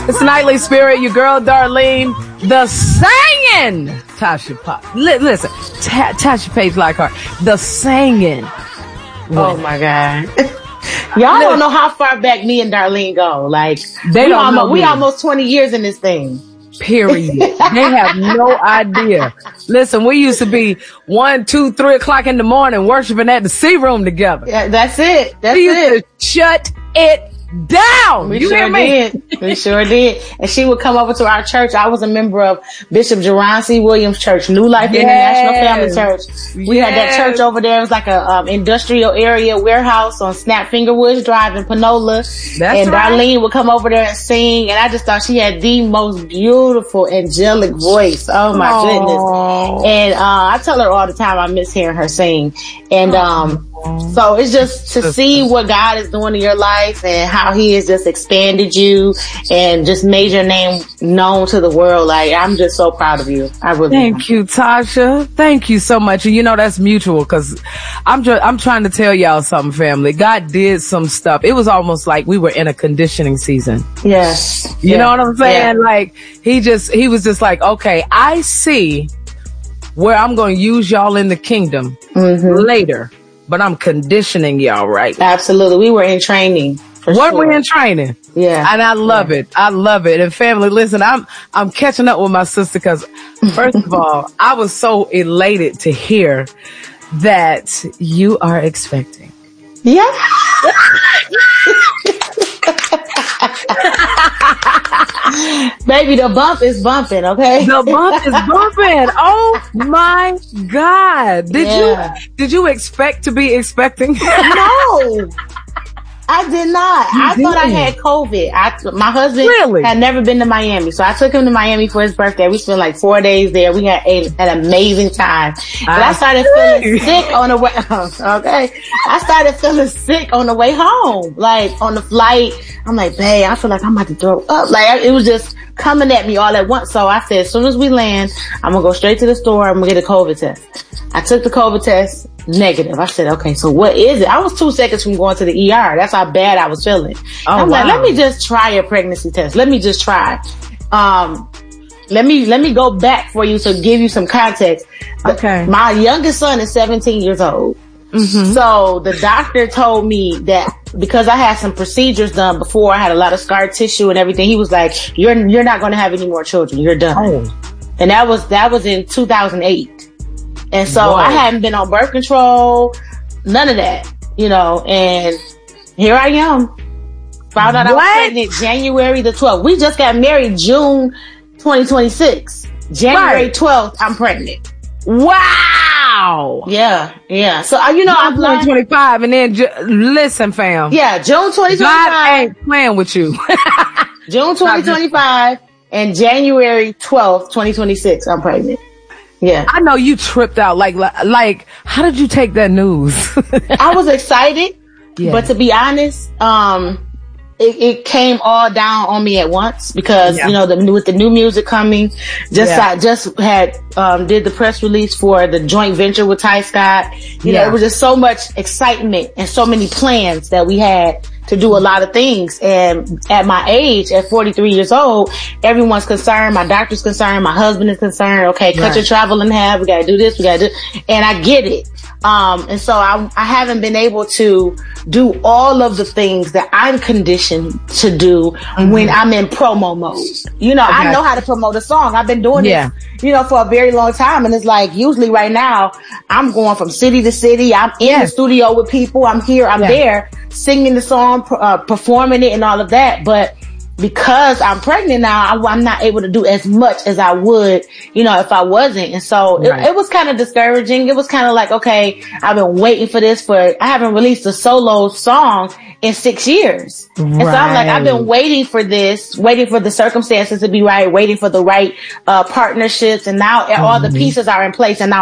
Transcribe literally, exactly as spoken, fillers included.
It's Nightly Spirit, your girl Darlene, the singing Tasha Pop. Li- listen, Ta- Tasha Page Lockhart, the singing. Oh my God. Y'all don't know how far back me and Darlene go. Like, they we, don't almost, know we almost twenty years in this thing. Period. They have no idea. Listen, we used to be one, two, three o'clock in the morning worshiping at the C room together. Yeah, that's it. That's we used it. To shut it down. We you sure hear me? did. We sure did. And she would come over to our church. I was a member of Bishop Jerron C. Williams Church, New Life yes. International Family Church. We yes. had that church over there. It was like a um, industrial area warehouse on Snap Fingerwoods Drive in Panola. That's and right. Darlene would come over there and sing. And I just thought she had the most beautiful, angelic voice. Oh my Aww. goodness. And uh, I tell her all the time I miss hearing her sing. And um, so it's just to see what God is doing in your life and how he has just expanded you and just made your name known to the world. Like, I'm just so proud of you. I really Thank am. you, Tasha. Thank you so much. And you know, that's mutual because I'm tr- I'm trying to tell y'all something, family. God did some stuff. It was almost like we were in a conditioning season. Yes. You yeah. know what I'm saying? Yeah. Like, he just, he was just like, okay, I see where I'm going to use y'all in the kingdom mm-hmm. later. But I'm conditioning y'all right now. Absolutely. We were in training. For what sure. we in training. Yeah. And I love yeah. it. I love it. And family, listen, I'm, I'm catching up with my sister because first of all, I was so elated to hear that you are expecting. Yeah. Baby, the bump is bumping, okay? The bump is bumping. Oh my God. Did yeah. you, did you expect to be expecting? No. I did not. You I did. thought I had COVID. I, my husband really? had never been to Miami. So I took him to Miami for his birthday. We spent like four days there. We had a, an amazing time. But I, I started feeling sick on the way. Okay. I started feeling sick on the way home. Like on the flight. I'm like, babe, I feel like I'm about to throw up. Like it was just coming at me all at once. So I said, as soon as we land, I'm going to go straight to the store. I'm going to get a COVID test. I took the COVID test. Negative. I said, okay, so what is it? I was two seconds from going to the E R. That's how bad I was feeling. Oh, I'm wow. like, let me just try a pregnancy test. Let me just try. Um, let me, let me go back for you to give you some context. Okay. My youngest son is seventeen years old. Mm-hmm. So the doctor told me that because I had some procedures done before, I had a lot of scar tissue and everything. He was like, you're, you're not going to have any more children. You're done. Oh. And that was, that was in two thousand eight. And so Whoa. I hadn't been on birth control, none of that, you know, and here I am. Found out what? I was pregnant January the twelfth. We just got married June twenty twenty-six. January right. twelfth, I'm pregnant. Wow. Yeah, yeah. So, uh, you know, I'm twenty twenty-five and then, ju- listen, fam. Yeah, June twenty twenty-five. God ain't playing with you. June twenty twenty-five and January twelfth, twenty twenty-six, I'm pregnant. Yeah. I know you tripped out. Like, like, how did you take that news? I was excited, yeah. but to be honest, um, it, it came all down on me at once because, yeah. you know, the with the new music coming, just, yeah. I just had, um, did the press release for the joint venture with Ty Scott. You yeah. know, it was just so much excitement and so many plans that we had to do a lot of things. And at my age, at forty-three years old, everyone's concerned. My doctor's concerned. My husband is concerned. Okay, cut right. your travel in half. We got to do this. We got to do, and I get it. Um, and so I, I haven't been able to do all of the things that I'm conditioned to do mm-hmm. when I'm in promo mode. You know, okay. I know how to promote a song. I've been doing yeah. this, you know, for a very long time. And it's like, usually right now, I'm going from city to city. I'm in yes. the studio with people. I'm here. I'm yeah. there singing the song, uh, performing it and all of that. But because I'm pregnant now, I, I'm not able to do as much as I would, you know, if I wasn't. And so right. it, it was kind of discouraging. It was kind of like, okay, I've been waiting for this for, I haven't released a solo song in six years. Right. And so I'm like, I've been waiting for this, waiting for the circumstances to be right, waiting for the right, uh, partnerships. And now mm-hmm. all the pieces are in place. And now